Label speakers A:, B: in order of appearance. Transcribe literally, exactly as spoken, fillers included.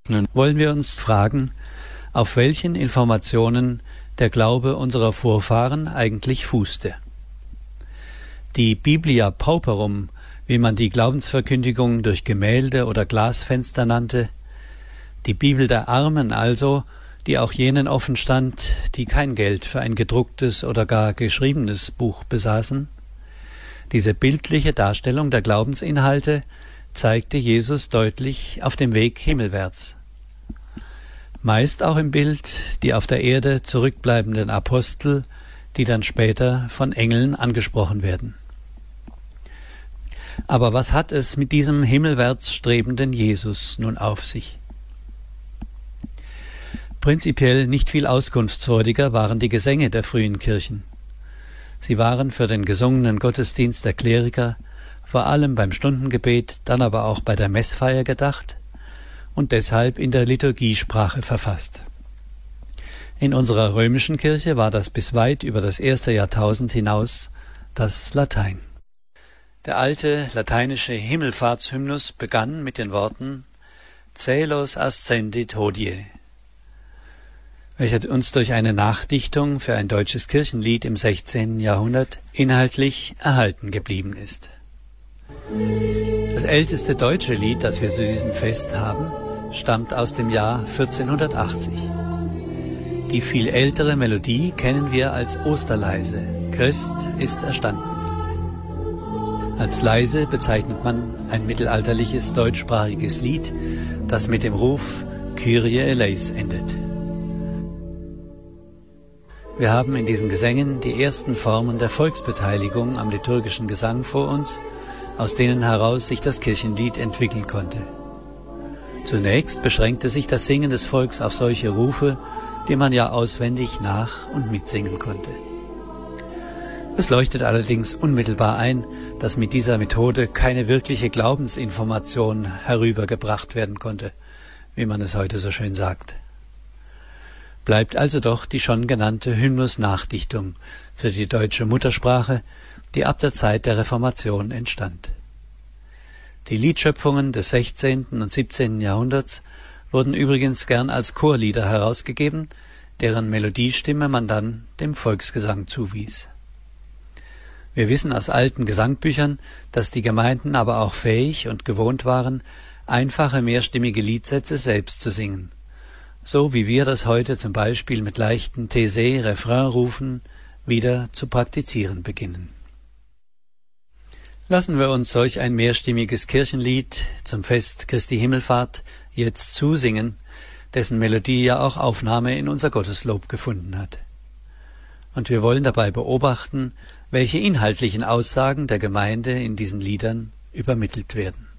A: Nun wollen wir uns fragen, auf welchen Informationen der Glaube unserer Vorfahren eigentlich fußte. Die Biblia Pauperum, wie man die Glaubensverkündigung durch Gemälde oder Glasfenster nannte, die Bibel der Armen also, die auch jenen offen stand, die kein Geld für ein gedrucktes oder gar geschriebenes Buch besaßen. Diese bildliche Darstellung der Glaubensinhalte zeigte Jesus deutlich auf dem Weg himmelwärts. Meist auch im Bild die auf der Erde zurückbleibenden Apostel, die dann später von Engeln angesprochen werden. Aber was hat es mit diesem himmelwärts strebenden Jesus nun auf sich? Prinzipiell nicht viel auskunftsfreudiger waren die Gesänge der frühen Kirchen. Sie waren für den gesungenen Gottesdienst der Kleriker, vor allem beim Stundengebet, dann aber auch bei der Messfeier gedacht und deshalb in der Liturgiesprache verfasst. In unserer römischen Kirche war das bis weit über das erste Jahrtausend hinaus das Latein. Der alte lateinische Himmelfahrtshymnus begann mit den Worten Caelos ascendit hodie, welcher uns durch eine Nachdichtung für ein deutsches Kirchenlied im sechzehnten Jahrhundert inhaltlich erhalten geblieben ist. Das älteste deutsche Lied, das wir zu diesem Fest haben, stammt aus dem Jahr vierzehnhundertachtzig. Die viel ältere Melodie kennen wir als Osterleise. Christ ist erstanden. Als Leise bezeichnet man ein mittelalterliches deutschsprachiges Lied, das mit dem Ruf Kyrie eleis endet. Wir haben in diesen Gesängen die ersten Formen der Volksbeteiligung am liturgischen Gesang vor uns, aus denen heraus sich das Kirchenlied entwickeln konnte. Zunächst beschränkte sich das Singen des Volks auf solche Rufe, die man ja auswendig nach- und mitsingen konnte. Es leuchtet allerdings unmittelbar ein, dass mit dieser Methode keine wirkliche Glaubensinformation herübergebracht werden konnte, wie man es heute so schön sagt. Bleibt also doch die schon genannte Hymnus-Nachdichtung für die deutsche Muttersprache, die ab der Zeit der Reformation entstand. Die Liedschöpfungen des sechzehnten und siebzehnten Jahrhunderts wurden übrigens gern als Chorlieder herausgegeben, deren Melodiestimme man dann dem Volksgesang zuwies. Wir wissen aus alten Gesangbüchern, dass die Gemeinden aber auch fähig und gewohnt waren, einfache mehrstimmige Liedsätze selbst zu singen, so wie wir das heute zum Beispiel mit leichten Taizé-Refrainrufen wieder zu praktizieren beginnen. Lassen wir uns solch ein mehrstimmiges Kirchenlied zum Fest Christi Himmelfahrt jetzt zusingen, dessen Melodie ja auch Aufnahme in unser Gotteslob gefunden hat. Und wir wollen dabei beobachten, welche inhaltlichen Aussagen der Gemeinde in diesen Liedern übermittelt werden.